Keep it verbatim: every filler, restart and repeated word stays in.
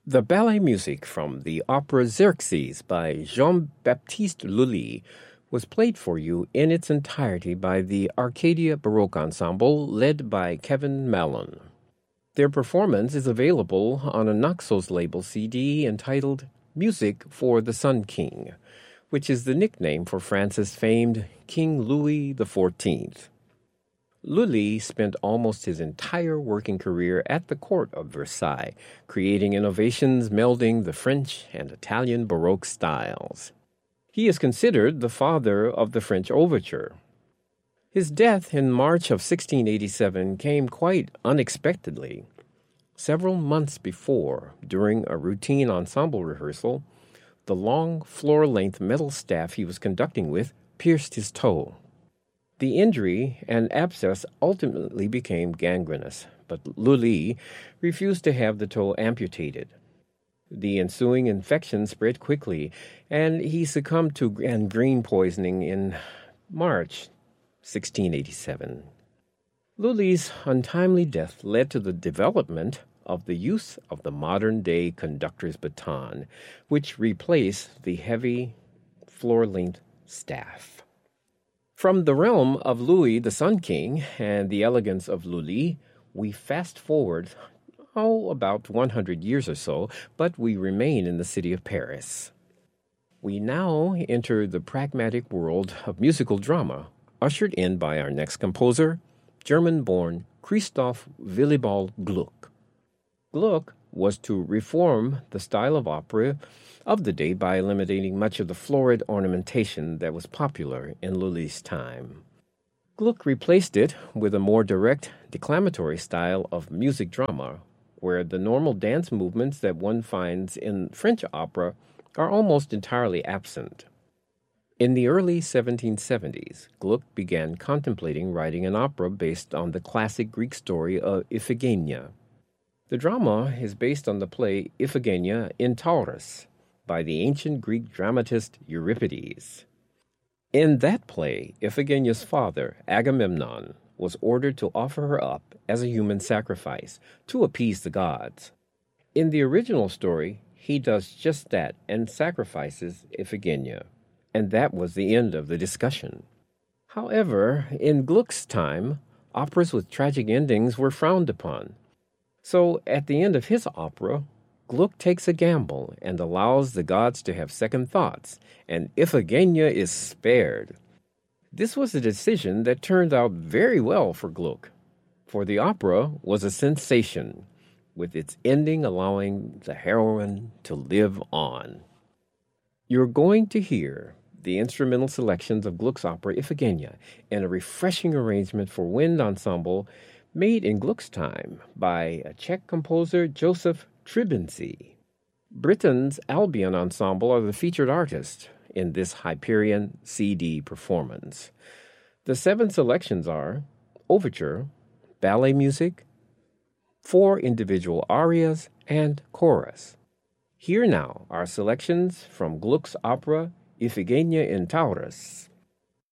The ballet music from the opera Xerxes by Jean-Baptiste Lully was played for you in its entirety by the Arcadia Baroque Ensemble led by Kevin Mallon. Their performance is available on a Naxos label C D entitled Music for the Sun King, which is the nickname for France's famed King Louis the fourteenth. Lully spent almost his entire working career at the court of Versailles, creating innovations melding the French and Italian Baroque styles. He is considered the father of the French overture. His death in March of sixteen eighty-seven came quite unexpectedly. Several months before, during a routine ensemble rehearsal, the long floor-length metal staff he was conducting with pierced his toe. The injury and abscess ultimately became gangrenous, but Lully refused to have the toe amputated. The ensuing infection spread quickly, and he succumbed to gangrene poisoning in March sixteen eighty-seven. Lully's untimely death led to the development of the use of the modern-day conductor's baton, which replaced the heavy floor-length staff. From the realm of Louis the Sun King and the elegance of Lully, we fast forward, oh, about one hundred years or so, but we remain in the city of Paris. We now enter the pragmatic world of musical drama, ushered in by our next composer, German-born Christoph Willibald Gluck. Gluck was to reform the style of opera of the day by eliminating much of the florid ornamentation that was popular in Lully's time. Gluck replaced it with a more direct, declamatory style of music drama, where the normal dance movements that one finds in French opera are almost entirely absent. In the early seventeen seventies, Gluck began contemplating writing an opera based on the classic Greek story of Iphigenia. The drama is based on the play Iphigenia in Tauris by the ancient Greek dramatist Euripides. In that play, Iphigenia's father, Agamemnon, was ordered to offer her up as a human sacrifice to appease the gods. In the original story, he does just that and sacrifices Iphigenia, and that was the end of the discussion. However, in Gluck's time, operas with tragic endings were frowned upon. So, at the end of his opera, Gluck takes a gamble and allows the gods to have second thoughts, and Iphigenia is spared. This was a decision that turned out very well for Gluck, for the opera was a sensation, with its ending allowing the heroine to live on. You're going to hear the instrumental selections of Gluck's opera Iphigenia in a refreshing arrangement for wind ensemble made in Gluck's time by a Czech composer Joseph Tribinci. Britain's Albion Ensemble are the featured artists in this Hyperion C D performance. The seven selections are overture, ballet music, four individual arias, and chorus. Here now are selections from Gluck's opera Iphigenia in Tauris.